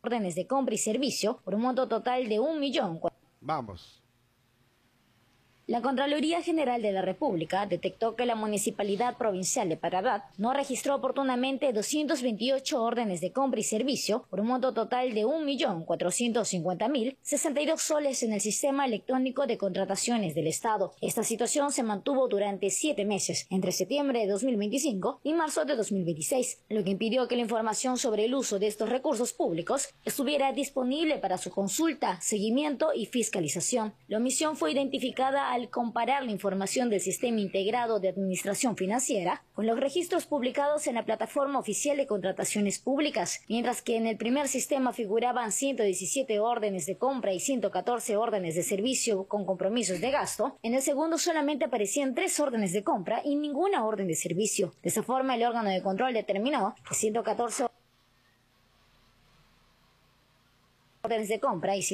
órdenes de compra y servicio por un monto total de 1 millón. Vamos. La Contraloría General de la República detectó que la Municipalidad Provincial de Parabat no registró oportunamente 228 órdenes de compra y servicio por un monto total de 1.450.062 soles en el sistema electrónico de contrataciones del Estado. Esta situación se mantuvo durante 7 meses, entre septiembre de 2025 y marzo de 2026, lo que impidió que la información sobre el uso de estos recursos públicos estuviera disponible para su consulta, seguimiento y fiscalización. La omisión fue identificada al comparar la información del Sistema Integrado de Administración Financiera con los registros publicados en la Plataforma Oficial de Contrataciones Públicas, mientras que en el primer sistema figuraban 117 órdenes de compra y 114 órdenes de servicio con compromisos de gasto, en el segundo solamente aparecían 3 órdenes de compra y ninguna orden de servicio. De esa forma, el órgano de control determinó que 114 órdenes de compra y